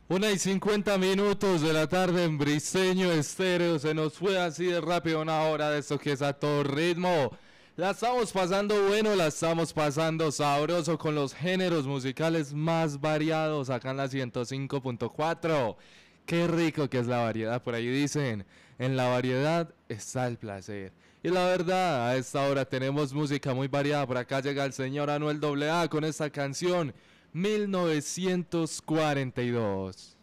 1:50 de la tarde en Briseño Estéreo. Se nos fue así de rápido una hora de esto que es a todo ritmo. La estamos pasando bueno, la estamos pasando sabroso con los géneros musicales más variados acá en la 105.4. Qué rico que es la variedad, por ahí dicen, en la variedad está el placer. Y la verdad, a esta hora tenemos música muy variada. Por acá llega el señor Anuel AA con esta canción 1942.